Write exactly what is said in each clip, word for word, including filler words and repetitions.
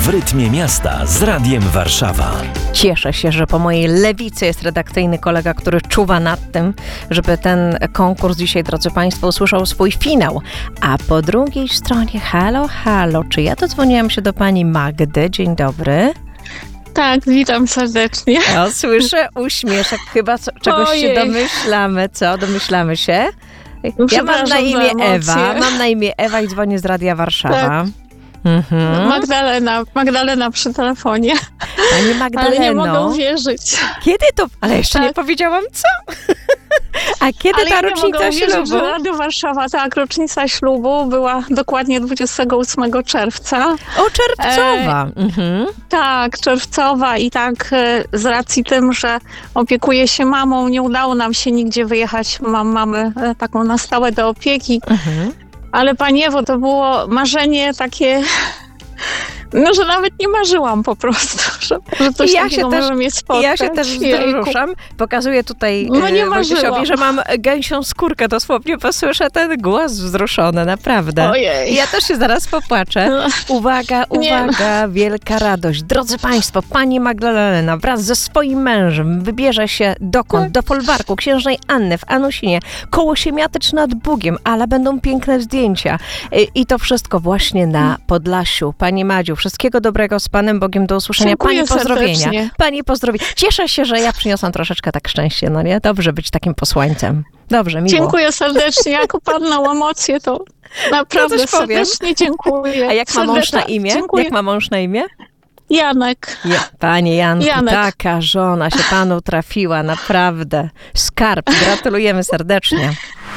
W rytmie miasta z Radiem Warszawa. Cieszę się, że po mojej lewicy jest redakcyjny kolega, który czuwa nad tym, żeby ten konkurs dzisiaj, drodzy Państwo, usłyszał swój finał. A po drugiej stronie, halo, halo, czy ja dodzwoniłam się do pani Magdy? Dzień dobry. Tak, witam serdecznie. O, słyszę uśmieszek, chyba co, czegoś Ojej. się domyślamy, co? Domyślamy się? Ja mam na Przepraszam imię za emocje. Ewa, mam na imię Ewa i dzwonię z Radia Warszawa. Tak. Mhm. Magdalena, Magdalena przy telefonie. Pani Magdaleno. Ale nie mogę uwierzyć. Kiedy to? Ale jeszcze Tak. nie powiedziałam co. A kiedy Ale ta ja nie rocznica mogę uwierzyć, ślubu? że Radio Warszawa, tak, rocznica ślubu była dokładnie dwudziestego ósmego czerwca. O, czerwcowa. Mhm. Tak, czerwcowa i tak e, z racji tym, że opiekuję się mamą, nie udało nam się nigdzie wyjechać. Mam mamy e, taką na stałe do opieki. Mhm. Ale Pani Ewo, to było marzenie takie, no że nawet nie marzyłam po prostu, że, że coś I ja takiego się też- możemy mieć spotkać. Ja się też Jejku. wzruszam. Pokazuję tutaj No nie e, Wojciesiowi, marzyłam. że mam gęsią skórkę dosłownie, bo słyszę ten głos wzruszony, naprawdę. Ojej. Ja też się zaraz popłaczę. Uwaga, Nie. uwaga, wielka radość. Drodzy Państwo, pani Magdalena wraz ze swoim mężem wybierze się dokąd? Do folwarku księżnej Anny w Anusinie, koło Siemiatycz nad Bugiem, ale będą piękne zdjęcia. I, I to wszystko właśnie na Podlasiu. Pani Madziu, wszystkiego dobrego, z Panem Bogiem, do usłyszenia. Dziękuję Pani pozdrowienia. serdecznie. Pani pozdrowienia. Cieszę się, że ja przyniosłam troszeczkę tak szczęście, no nie? Dobrze być takim posłańcem. Dobrze, miło. Dziękuję serdecznie. Jak upadną emocje, to naprawdę coś powiem. serdecznie dziękuję. A jak ma mąż na Serdecznie imię? Dziękuję. Jak ma mąż na imię? Janek. Je, Panie Janku, Janek. taka żona się panu trafiła, naprawdę. Skarb, gratulujemy serdecznie.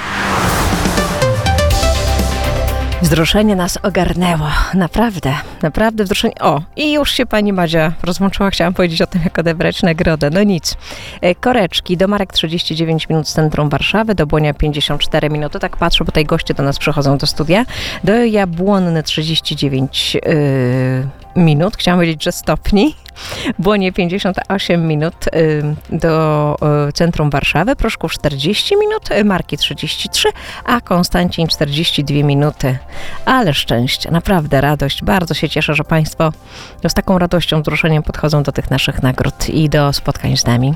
Wzruszenie nas ogarnęło. Naprawdę, naprawdę wzruszenie. O, i już się pani Madzia rozłączyła. Chciałam powiedzieć o tym, jak odebrać nagrodę. No nic. E, Koreczki, do Marek trzydzieści dziewięć minut z centrum Warszawy, do Błonia pięćdziesiąt cztery minuty. Tak patrzę, bo tutaj goście do nas przychodzą do studia. Do Jabłonny trzydzieści dziewięć yy, minut. Chciałam powiedzieć, że stopni. Błonie pięćdziesiąt osiem minut y, do y, centrum Warszawy, Proszków czterdzieści minut, y, Marki trzydzieści trzy, a Konstancin czterdzieści dwie minuty. Ale szczęście, naprawdę radość. Bardzo się cieszę, że Państwo z taką radością, wzruszeniem podchodzą do tych naszych nagród i do spotkań z nami.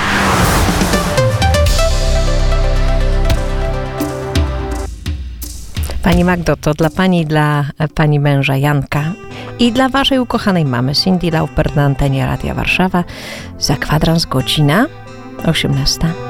Pani Magdo, to dla Pani i dla Pani męża Janka i dla Waszej ukochanej mamy Cindy Lauper na antenie Radia Warszawa za kwadrans godzina osiemnasta.